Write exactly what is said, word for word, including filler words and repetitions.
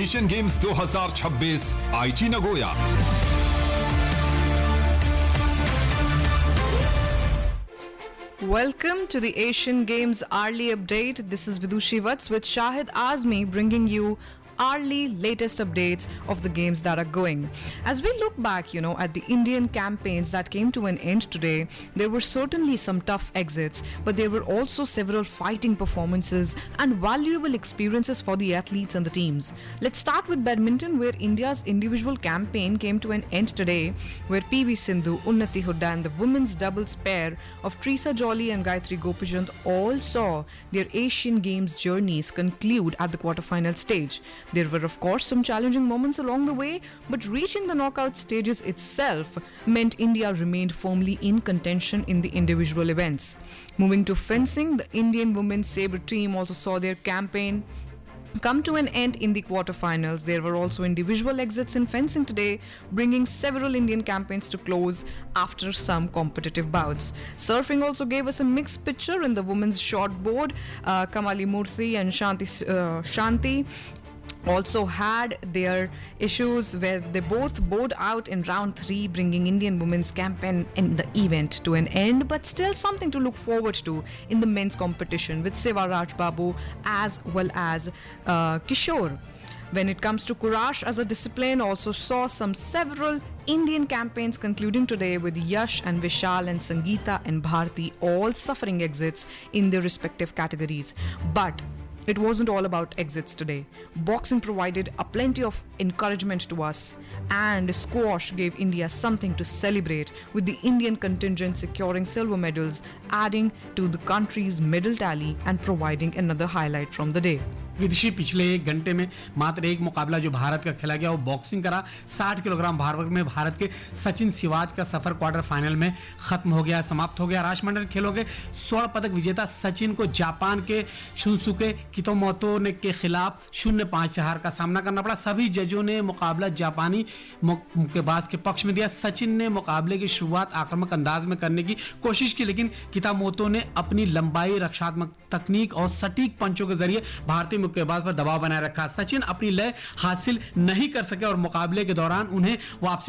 Asian games दो हज़ार छब्बीस आईची Nagoya. Welcome to the Asian Games hourly update. This is Vidushi Vats with Shahid Azmi bringing you hourly latest updates of the games that are going. As we look back, you know, at the Indian campaigns that came to an end today, there were certainly some tough exits, but there were also several fighting performances and valuable experiences for the athletes and the teams. Let's start with badminton, where India's individual campaign came to an end today, where P V Sindhu, Unnati Hooda and the women's doubles pair of Teresa Jolly and Gayatri Gopichandh all saw their Asian Games journeys conclude at the quarterfinal stage. There were, of course, some challenging moments along the way, but reaching the knockout stages itself meant India remained firmly in contention in the individual events. Moving to fencing, the Indian women's sabre team also saw their campaign come to an end in the quarterfinals. There were also individual exits in fencing today, bringing several Indian campaigns to close after some competitive bouts. Surfing also gave us a mixed picture in the women's shortboard. Uh, Kamali Murthy and Shanti, uh, Shanti also had their issues where they both bowed out in round three, bringing Indian women's campaign in the event to an end, but still something to look forward to in the men's competition with Seva Raj Babu as well as uh, Kishore. When it comes to Courage as a discipline, also saw some several Indian campaigns concluding today with Yash and Vishal and Sangeeta and Bharti all suffering exits in their respective categories. But it wasn't all about exits today. Boxing provided a plenty of encouragement to us, and squash gave India something to celebrate, with the Indian contingent securing silver medals, adding to the country's medal tally and providing another highlight from the day. विदिशी पिछले एक घंटे में मात्र एक मुकाबला जो भारत का खेला गया वो बॉक्सिंग करा। साठ किलोग्राम भार वर्ग में भारत के सचिन सिवाज का सफर क्वार्टर फाइनल में खत्म हो गया, समाप्त हो गया। राष्ट्रमंडल खेलों के स्वर्ण पदक विजेता सचिन को जापान के शुनसुके कितोमोतो ने के खिलाफ शून्य पांच से हार का सामना करना पड़ा। सभी जजों ने मुकाबला जापानी मुक्केबाज के पक्ष में दिया। सचिन ने मुकाबले की शुरुआत आक्रामक अंदाज में करने की कोशिश की, लेकिन कितामोतो ने अपनी लंबाई, रक्षात्मक तकनीक और सटीक पंचों के जरिए भारतीय मुक्केबाज पर दबाव बनाए रखा। सचिन अपनी लय हासिल नहीं कर सके और मुकाबले के दौरान उन्हें वापसी